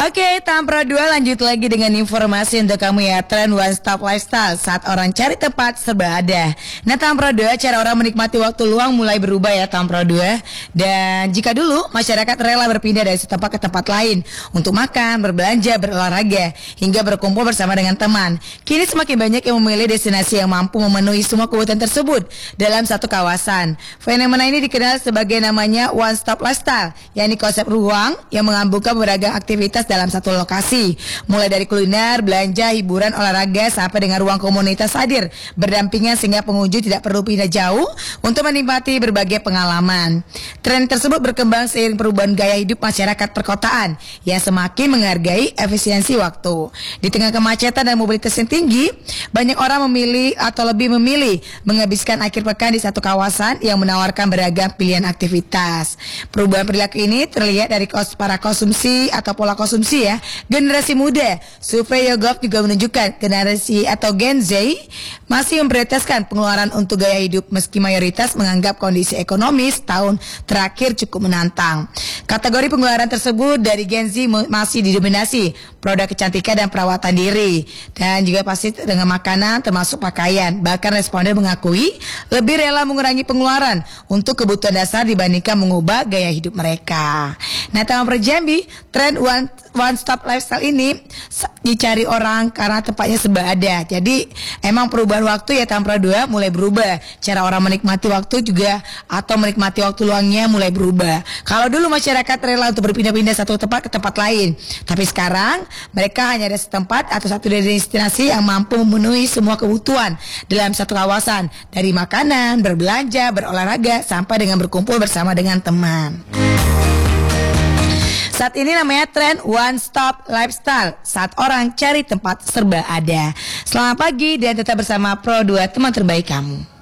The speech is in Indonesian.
Oke, Tampro 2 lanjut lagi dengan informasi untuk kamu ya. Tren One Stop Lifestyle saat orang cari tempat serba ada. Nah, Tampro 2, cara orang menikmati waktu luang mulai berubah ya, Tampro 2. Dan jika dulu masyarakat rela berpindah dari satu tempat ke tempat lain untuk makan, berbelanja, berolahraga, hingga berkumpul bersama dengan teman, kini semakin banyak yang memilih destinasi yang mampu memenuhi semua kebutuhan tersebut dalam satu kawasan. Fenomena ini dikenal sebagai namanya One Stop Lifestyle, yakni konsep ruang yang menggabungkan beragam aktivitas dalam satu lokasi, mulai dari kuliner, belanja, hiburan, olahraga, sampai dengan ruang komunitas hadir berdampingan sehingga pengunjung tidak perlu pindah jauh untuk menikmati berbagai pengalaman. Tren tersebut berkembang seiring perubahan gaya hidup masyarakat perkotaan yang semakin menghargai efisiensi waktu. Di tengah kemacetan dan mobilitas yang tinggi, banyak orang memilih atau lebih memilih menghabiskan akhir pekan di satu kawasan yang menawarkan beragam pilihan aktivitas. Perubahan perilaku ini terlihat dari para konsumsi atau pola konsumsi ya, generasi muda. Survei YouGov juga menunjukkan generasi atau Gen Z masih memprioritaskan pengeluaran untuk gaya hidup meski mayoritas menganggap kondisi ekonomis tahun terakhir cukup menantang. Kategori pengeluaran tersebut dari Gen Z masih didominasi produk kecantikan dan perawatan diri, dan juga pasti dengan makanan termasuk pakaian. Bahkan responden mengakui lebih rela mengurangi pengeluaran untuk kebutuhan dasar dibandingkan mengubah gaya hidup mereka. Nah, Tampro Jambi, tren One Stop Lifestyle ini dicari orang karena tempatnya serba ada. Jadi emang perubahan waktu ya, Tampro 2 mulai berubah. Cara orang menikmati waktu juga atau menikmati waktu luangnya mulai berubah. Kalau dulu masyarakat rela untuk berpindah-pindah satu tempat ke tempat lain, tapi sekarang mereka hanya ada setempat atau satu destinasi yang mampu memenuhi semua kebutuhan dalam satu kawasan, dari makanan, berbelanja, berolahraga, sampai dengan berkumpul bersama dengan teman. Saat ini namanya tren One Stop Lifestyle, saat orang cari tempat serba ada. Selamat pagi dan tetap bersama Pro 2, teman terbaik kamu.